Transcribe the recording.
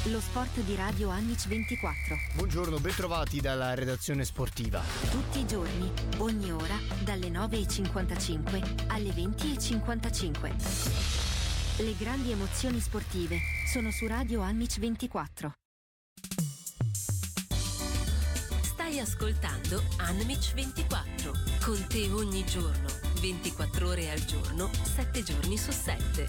lo sport di Radio Annic 24. Buongiorno, bentrovati dalla redazione sportiva. Tutti i giorni, ogni ora, dalle 9:55 alle 20:55. Le grandi emozioni sportive sono su Radio Annic 24. Stai ascoltando Annic 24. Con te ogni giorno, 24 ore al giorno, 7 giorni su 7.